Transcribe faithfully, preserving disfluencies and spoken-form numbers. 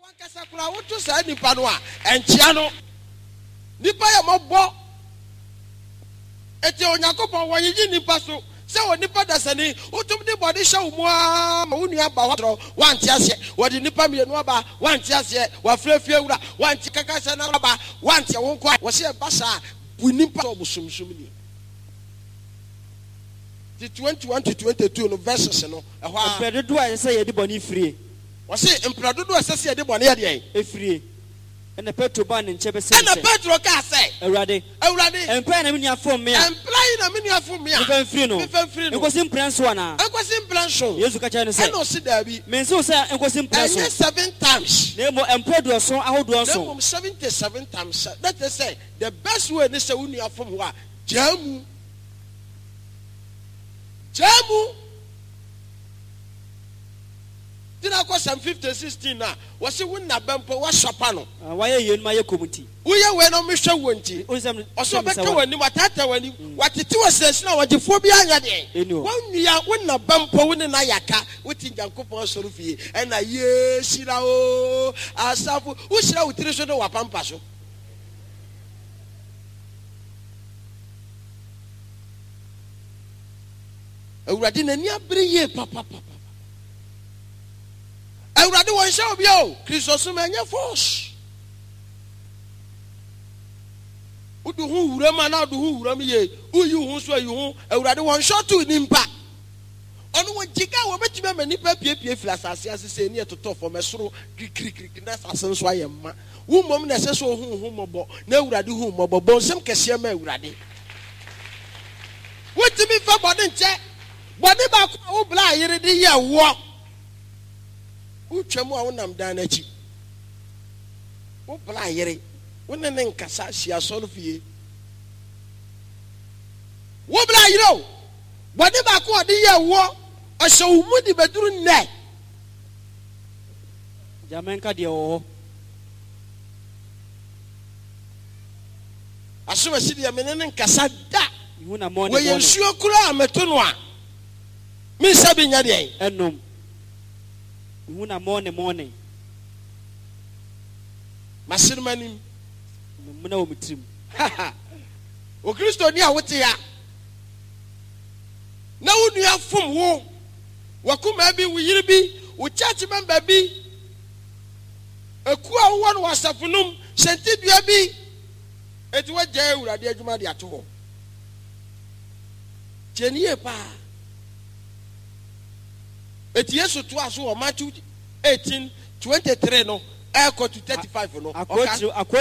Wankasakura wotu sa nipa no a enchia no nipa ya mobbo ete Onyankopon wanyiji nipa so se wo nipa dasani wotum de body show mu a wonu aba watro wanti ase wodi nipa mienu aba wanti ase wafrefie wura wanti kakasa na aba wanti wonko wo se basa bu nipa obusumsum ni the twenty-one to twenty-two no verses no ehwa empredodo a se ye de boni free wo se empredodo a se ye de boni ye de efrie ene Petro ba ne nche be se ene Petro ka se awurade awurade employ na menu afom me a employ na menu afom me a me free no me free no enkosi mprenso ana enkosi mprenso Yesu ka cha ne se eno si da bi me nse se enkosi mprenso enye seven times na mo empredo so ahodo so na mo seventy-seven times that is say the best way ni se unu afom ho a jamu jamu tina kwa Psalm fifty sixteen na wose wonna bempo wa shapa no waye yenu ma ye komuti uye we no mehwe wonti oso beka wani watata wani watete wasesi na wagefo bi anya de wonua wonna bempo woni na yaka woti Nyankopon soro fie ena ye shira o asafu wo shira wotire so do wapampa so awurade nani abere ye papa papa awurade won sha obi o Kristo so manya force udu hu wurama na udu hu wuram ye uyu hu so ayu hu awurade won sha to nimpa onu won jiga wo betime manipa piepie filasase asese ni etoto fo mesoro krikrik na sase so ayemma wo mom na ese so hu hu mobo na awurade hu mobo bonsem kese ma awurade wotimi fa bode nche bode ba ko wo bla yire de ye wo utwamu a wonam dan na chi wo bla yire wonne ne nkasa hia solfie wo bla yire o bode ba ko de ye wo asho mu di beduru ne jamenka de wo asoma sidi ya menene nkasa da ihuna mo ne wo yensuo kura ameto no a mi sabi nya de enom ihuna mo ne mo ne masirmanim muna wo mitrim o Kristo ni a wote ya na wonu afom wo wakuma bi wo yiri bi wo church member bi eku a wo no wasafunum sentidua bi eti waje awurade adwuma de ato ho jeniye pa eti Yesu to aso o Matthew eighteen twenty-three no echo to thirty-five no okay